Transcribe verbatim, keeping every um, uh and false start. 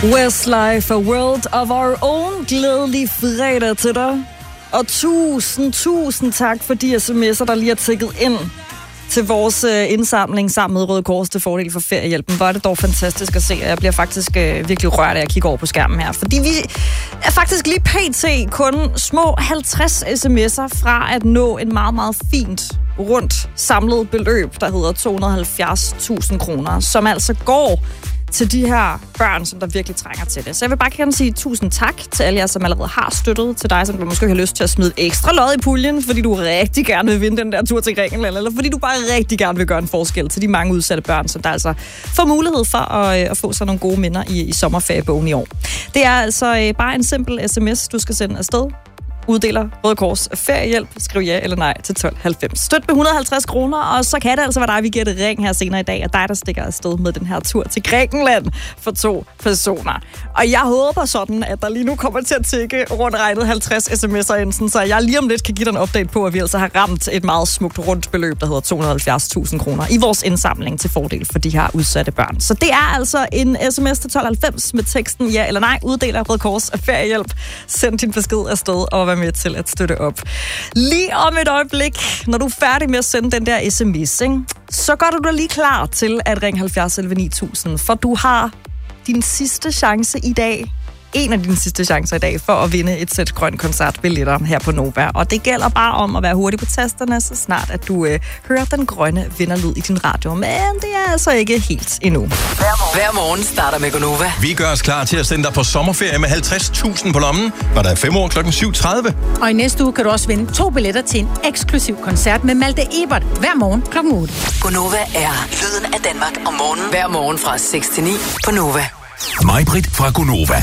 Westlife, a world of our own. Glædelig fredag til dig. Og tusind, tusind tak for de sms'er, der lige har tækket ind til vores øh, indsamling sammen med Røde Kors til fordel for feriehjælpen. Hvor er det dog fantastisk at se, og jeg bliver faktisk øh, virkelig rørt af at kigge over på skærmen her. Fordi vi er faktisk lige pt. Kun små halvtreds sms'er fra at nå en meget, meget fint rundt samlet beløb, der hedder to hundrede og halvfjerds tusind kroner, som altså går til de her børn, som der virkelig trænger til det. Så jeg vil bare gerne sige tusind tak til alle jer, som allerede har støttet, til dig, som du måske har lyst til at smide et ekstra lod i puljen, fordi du rigtig gerne vil vinde den der tur til Grækenland, eller fordi du bare rigtig gerne vil gøre en forskel til de mange udsatte børn, som der altså får mulighed for at, at få sådan nogle gode minder i, i sommerferiebogen i år. Det er altså bare en simpel sms, du skal sende afsted. Uddeler Røde Kors feriehjælp. Skriv ja eller nej til tolv halvfems. Støt med et hundrede og halvtreds kroner, og så kan det altså være dig, vi giver det ring her senere i dag, og dig, der stikker afsted med den her tur til Grækenland for to personer. Og jeg håber sådan, at der lige nu kommer til at tikke rundt regnet halvtreds sms'er ind, så jeg lige om lidt kan give dig en update på, at vi altså har ramt et meget smukt rundt beløb, der hedder to hundrede og halvfjerds tusind kroner i vores indsamling til fordel for de her udsatte børn. Så det er altså en sms til tolv halvfems med teksten ja eller nej. Uddeler Røde Kors feriehjælp. Send din besked afsted og vær med til at støtte op. Lige om et øjeblik, når du er færdig med at sende den der sms, ikke, så gør du dig lige klar til at ringe halvfjerds elleve ni tusind, for du har din sidste chance i dag. En af dine sidste chancer i dag for at vinde et sæt grøn koncertbilletter her på Nova. Og det gælder bare om at være hurtig på tasterne, så snart at du øh, hører den grønne vinderlyd i din radio. Men det er altså ikke helt endnu. Hver morgen starter med Gonova. Vi gør os klar til at sende dig på sommerferie med halvtreds tusind på lommen, når der er fem år klokken syv tredive. Og i næste uge kan du også vinde to billetter til en eksklusiv koncert med Malte Ebert hver morgen klokken otte. Gonova er lyden af Danmark om morgenen. Hver morgen fra seks til ni på Nova. Mig-Britt fra Gonova.